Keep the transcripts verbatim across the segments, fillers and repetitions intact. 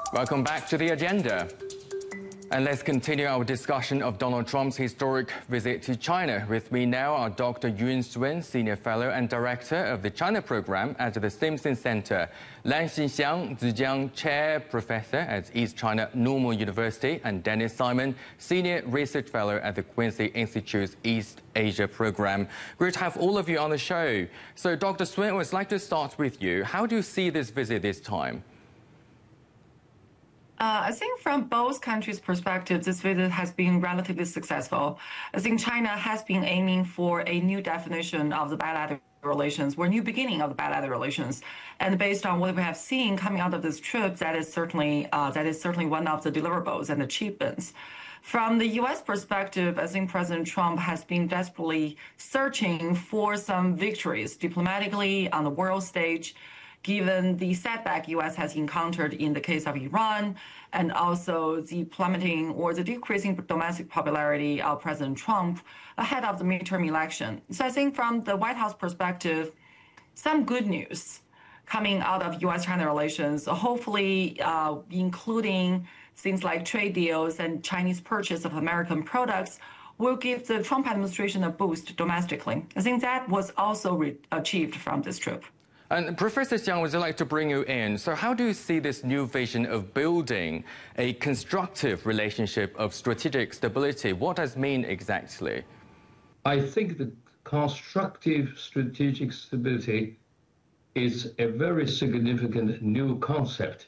Welcome back to The Agenda. And let's continue our discussion of Donald Trump's historic visit to China. With me now are Doctor Yun Sun, Senior Fellow and Director of the China Program at the Stimson Center, Lan Xinxiang Zijiang, Chair Professor at East China Normal University, and Dennis Simon, Senior Research Fellow at the Quincy Institute's East Asia Program. Great to have all of you on the show. So, Doctor Sun, I would like to start with you. How do you see this visit this time? Uh, I think from both countries' perspectives, this visit has been relatively successful. I think China has been aiming for a new definition of the bilateral relations, or a new beginning of the bilateral relations. And based on what we have seen coming out of this trip, that is certainly uh, that is certainly one of the deliverables and achievements. From the U S perspective, I think President Trump has been desperately searching for some victories diplomatically on the world stage, given the setback U S has encountered in the case of Iran, and also the plummeting or the decreasing domestic popularity of President Trump ahead of the midterm election. So I think from the White House perspective, some good news coming out of U S China relations, hopefully uh, including things like trade deals and Chinese purchase of American products, will give the Trump administration a boost domestically. I think that was also re- achieved from this trip. And Professor Xiang, would like to bring you in. So how do you see this new vision of building a constructive relationship of strategic stability? What does it mean exactly? I think that constructive strategic stability is a very significant new concept.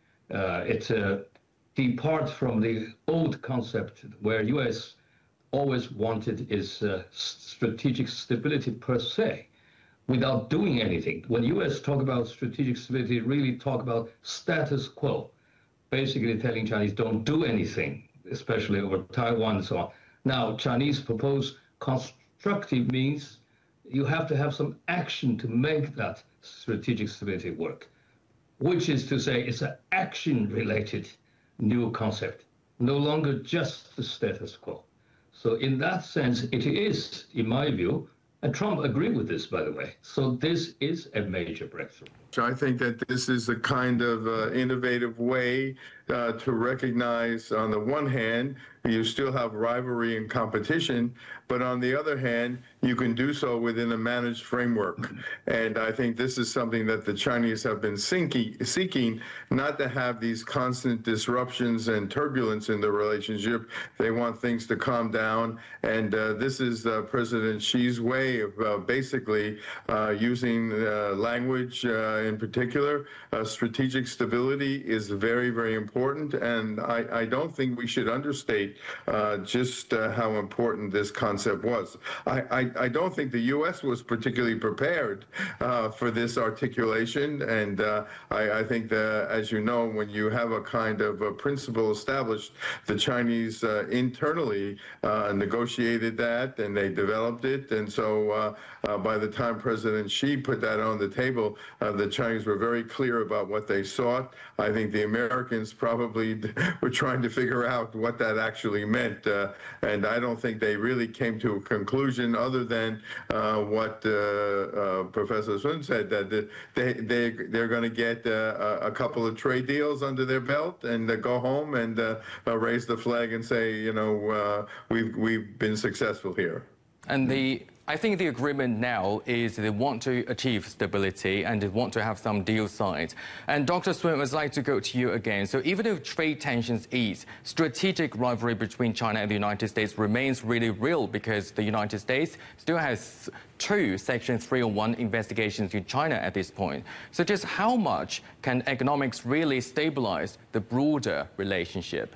Uh, it's a depart from the old concept where U S always wanted is uh, strategic stability per se, without doing anything. When U S talk about strategic stability, really talk about status quo, basically telling Chinese don't do anything, especially over Taiwan and so on. Now, Chinese propose constructive means you have to have some action to make that strategic stability work, which is to say it's an action-related new concept, no longer just the status quo. So in that sense, it is, in my view, and Trump agreed with this, by the way. So this is a major breakthrough. I think that this is a kind of uh, innovative way uh, to recognize, on the one hand, you still have rivalry and competition, but on the other hand, you can do so within a managed framework. And I think this is something that the Chinese have been sinking, seeking, not to have these constant disruptions and turbulence in the relationship. They want things to calm down. And uh, this is uh, President Xi's way of uh, basically uh, using uh, language uh, in particular. Uh, strategic stability is very, very important. And I, I don't think we should understate uh, just uh, how important this concept was. I, I, I don't think the U S was particularly prepared uh, for this articulation. And uh, I, I think that, as you know, when you have a kind of a principle established, the Chinese uh, internally uh, negotiated that and they developed it. And so uh, uh, by the time President Xi put that on the table, uh, the Chinese were very clear about what they sought. I think the Americans probably were trying to figure out what that actually meant. Uh, and I don't think they really came to a conclusion other than uh, what uh, uh, Professor Sun said, that they, they, they're going to get uh, a couple of trade deals under their belt and uh, go home and uh, uh, raise the flag and say, you know, uh, we've, we've been successful here. And the I think the agreement now is they want to achieve stability and they want to have some deal signed. And Doctor Sun, I'd like to go to you again. So even if trade tensions ease, strategic rivalry between China and the United States remains really real because the United States still has two Section three oh one investigations in China at this point. So just how much can economics really stabilize the broader relationship?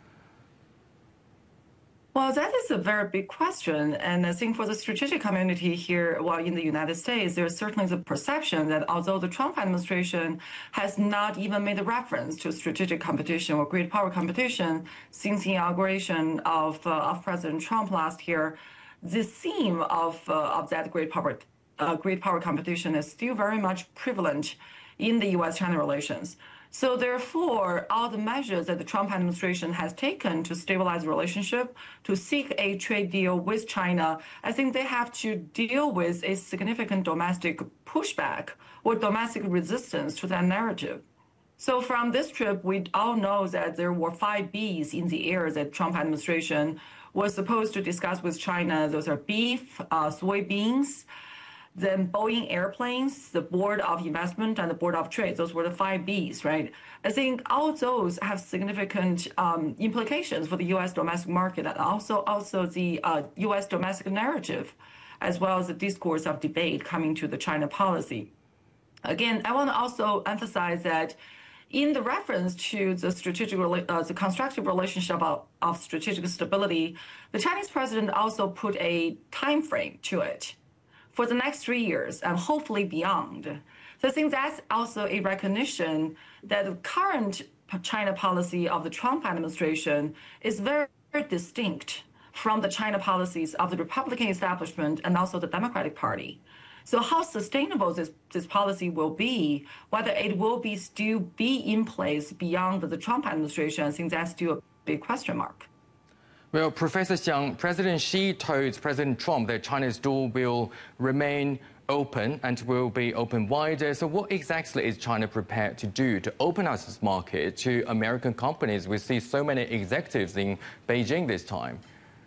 Well, that is a very big question. And I think for the strategic community here, well, in the United States, there's certainly the perception that although the Trump administration has not even made a reference to strategic competition or great power competition since the inauguration of, uh, of President Trump last year, the theme of, uh, of that great power, uh, great power competition is still very much prevalent in the U S China relations. So therefore, all the measures that the Trump administration has taken to stabilize the relationship, to seek a trade deal with China, I think they have to deal with a significant domestic pushback or domestic resistance to that narrative. So from this trip, we all know that there were five Bs in the air that Trump administration was supposed to discuss with China. Those are beef, uh, soybeans, then Boeing airplanes, the Board of Investment, and the Board of Trade. Those were the five Bs, right? I think all those have significant um, implications for the U S domestic market and also, also the uh, U S domestic narrative, as well as the discourse of debate coming to the China policy. Again, I want to also emphasize that in the reference to the strategic, uh, the constructive relationship of, of strategic stability, the Chinese president also put a time frame to it for the next three years and hopefully beyond. So I think that's also a recognition that the current China policy of the Trump administration is very, very distinct from the China policies of the Republican establishment and also the Democratic Party. So how sustainable this, this policy will be, whether it will be still be in place beyond the Trump administration, I think that's still a big question mark. Well, Professor Xiang, President Xi told President Trump that China's door will remain open and will be open wider. So what exactly is China prepared to do to open up its market to American companies? We see so many executives in Beijing this time.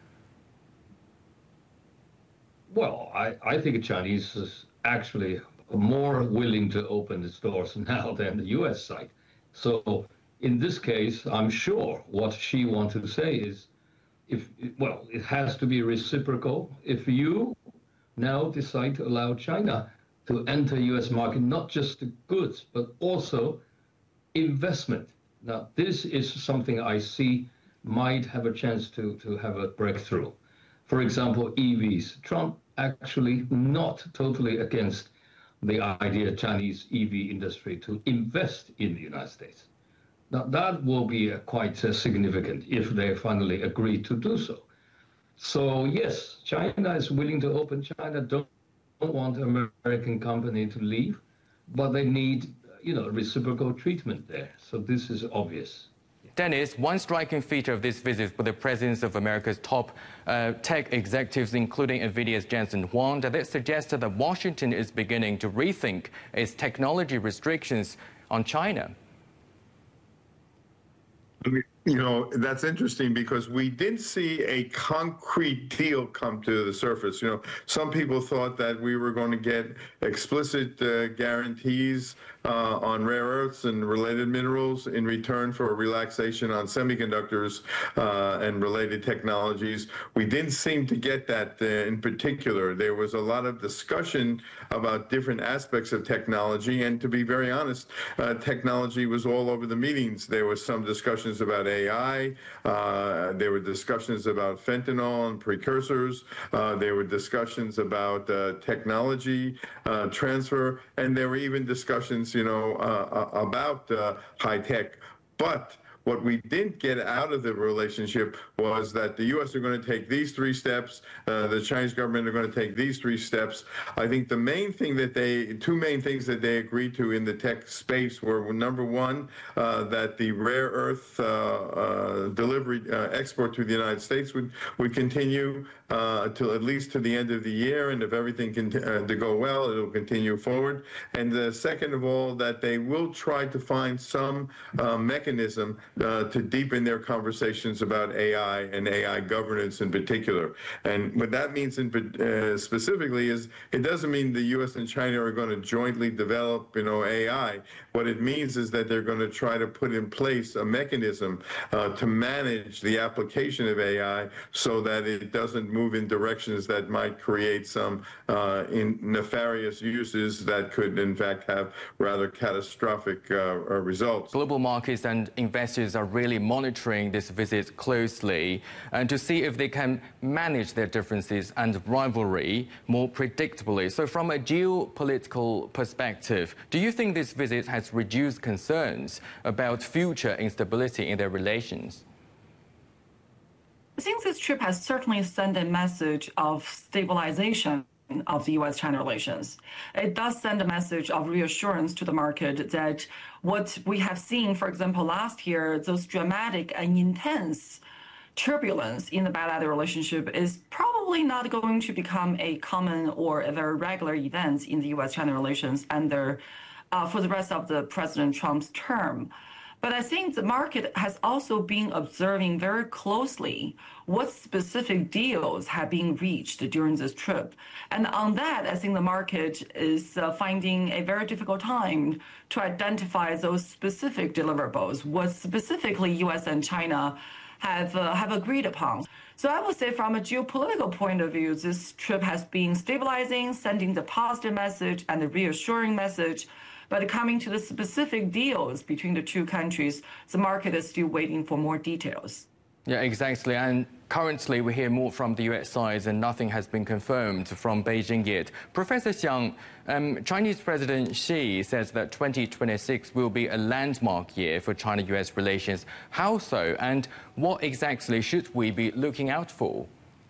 Well, I, I think the Chinese is actually more willing to open its doors now than the U S side. So in this case, I'm sure what Xi wants to say is, if well, it has to be reciprocal. If you now decide to allow China to enter U S market, not just the goods, but also investment. Now, this is something I see might have a chance to, to have a breakthrough. For example, E Vs. Trump actually not totally against the idea Chinese E V industry to invest in the United States. Now, that will be uh, quite uh, significant if they finally agree to do so. So, yes, China is willing to open. China don't, don't want an American company to leave, but they need, you know, reciprocal treatment there. So this is obvious. Dennis, one striking feature of this visit was the presence of America's top uh, tech executives, including NVIDIA's Jensen Huang, that suggested that Washington is beginning to rethink its technology restrictions on China. You know, that's interesting because we did see a concrete deal come to the surface. You know, some people thought that we were going to get explicit uh, guarantees uh, on rare earths and related minerals in return for a relaxation on semiconductors uh, and related technologies. We didn't seem to get that uh, in particular. There was a lot of discussion about different aspects of technology, and to be very honest, uh, technology was all over the meetings. There was some discussions about A I. Uh, there were discussions about fentanyl and precursors. Uh, there were discussions about uh, technology uh, transfer, and there were even discussions, you know, uh, about uh, high tech. But what we didn't get out of the relationship was that the U S are going to take these three steps, uh, the Chinese government are going to take these three steps. I think the main thing that they, two main things that they agreed to in the tech space were, number one, uh, that the rare earth uh, uh, delivery uh, export to the United States would, would continue uh, till at least to the end of the year, and if everything can uh, to go well, it'll continue forward. And the second of all, that they will try to find some uh, mechanism Uh, to deepen their conversations about A I and A I governance in particular. And what that means in, uh, specifically is it doesn't mean the U S and China are going to jointly develop, you know, A I. What it means is that they're going to try to put in place a mechanism uh, to manage the application of A I so that it doesn't move in directions that might create some uh, in nefarious uses that could, in fact, have rather catastrophic uh, results. Global markets and investors are really monitoring this visit closely and to see if they can manage their differences and rivalry more predictably. So from a geopolitical perspective, do you think this visit has reduced concerns about future instability in their relations? I think this trip has certainly sent a message of stabilization of the U S China relations. It does send a message of reassurance to the market that what we have seen, for example, last year, those dramatic and intense turbulence in the bilateral relationship is probably not going to become a common or a very regular event in the U S China relations under uh, for the rest of the President Trump's term. But I think the market has also been observing very closely what specific deals have been reached during this trip. And on that, I think the market is uh, finding a very difficult time to identify those specific deliverables, what specifically U S and China have, uh, have agreed upon. So I would say from a geopolitical point of view, this trip has been stabilizing, sending the positive message and the reassuring message. But coming to the specific deals between the two countries, the market is still waiting for more details. Yeah, exactly. And currently we hear more from the U S side and nothing has been confirmed from Beijing yet. Professor Xiang, um, Chinese President Xi says that twenty twenty-six will be a landmark year for China-U S relations. How so? And what exactly should we be looking out for?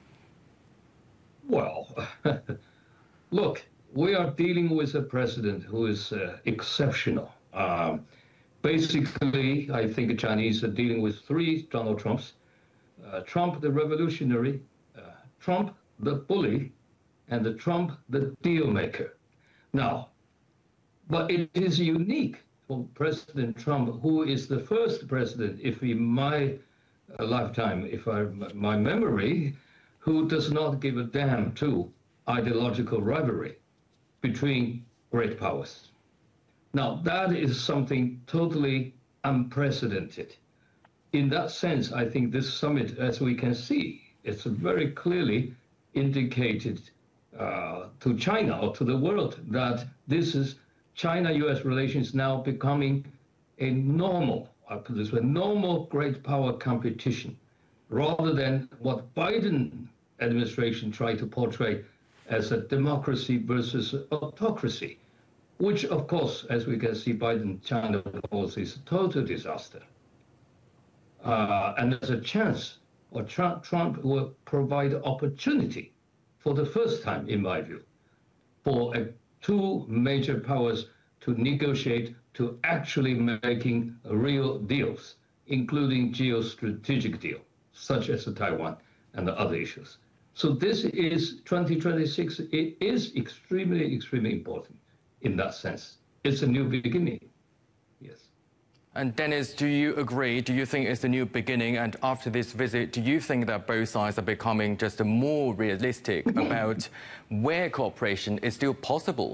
Well, look. We are dealing with a president who is uh, exceptional. Um, basically, I think the Chinese are dealing with three Donald Trumps. Uh, Trump, the revolutionary, uh, Trump, the bully, and the Trump, the deal maker. Now, but it is unique for President Trump, who is the first president, if in my uh, lifetime, if I, my memory, who does not give a damn to ideological rivalry between great powers. Now, that is something totally unprecedented. In that sense, I think this summit, as we can see, it's very clearly indicated uh, to China or to the world that this is China-U S relations now becoming a normal, I put this way, normal great power competition, rather than what Biden administration tried to portray as a democracy versus autocracy, which, of course, as we can see, Biden-China policy is a total disaster. Uh, and there's a chance, or Trump, Trump will provide opportunity for the first time, in my view, for uh, two major powers to negotiate to actually making real deals, including geostrategic deals, such as Taiwan and the other issues. So this is twenty twenty-six. It is extremely, extremely important in that sense. It's a new beginning. Yes. And Dennis, do you agree? Do you think it's a new beginning? And after this visit, do you think that both sides are becoming just more realistic about where cooperation is still possible?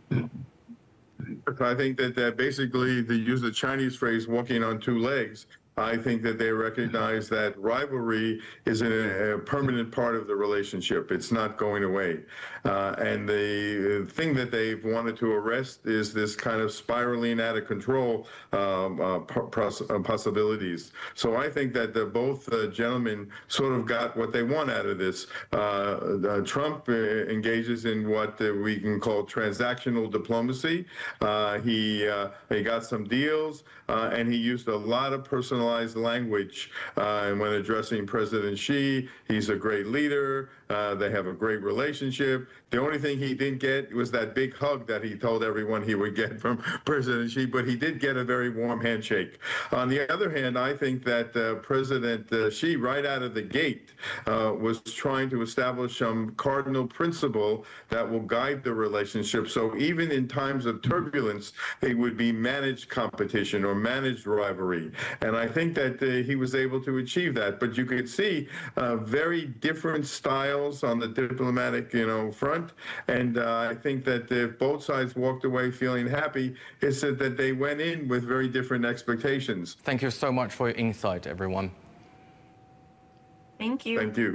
I think that, that basically, to use the Chinese phrase, walking on two legs, I think that they recognize that rivalry is a, a permanent part of the relationship. It's not going away. Uh, and the thing that they've wanted to arrest is this kind of spiraling out of control um, uh, pos possibilities. So I think that the, both uh, gentlemen sort of got what they want out of this. Uh, uh, Trump uh, engages in what uh, we can call transactional diplomacy. Uh, he, uh, he got some deals, uh, and he used a lot of personal language uh, and when addressing President Xi. He's a great leader. Uh, they have a great relationship. The only thing he didn't get was that big hug that he told everyone he would get from President Xi, but he did get a very warm handshake. On the other hand, I think that uh, President uh, Xi, right out of the gate, uh, was trying to establish some cardinal principle that will guide the relationship. So even in times of turbulence, they would be managed competition or managed rivalry. And I think that uh, he was able to achieve that. But you could see uh, very different styles on the diplomatic, you know, front. And uh, I think that if both sides walked away feeling happy, it's that, that they went in with very different expectations. Thank you so much for your insight, everyone. Thank you. Thank you.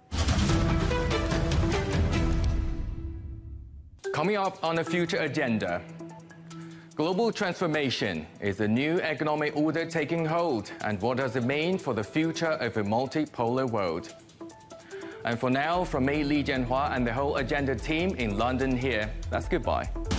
Coming up on a future agenda. Global transformation is a new economic order taking hold, and what does it mean for the future of a multipolar world? And for now, from me, Li Jianhua, and the whole Agenda team in London here, that's goodbye.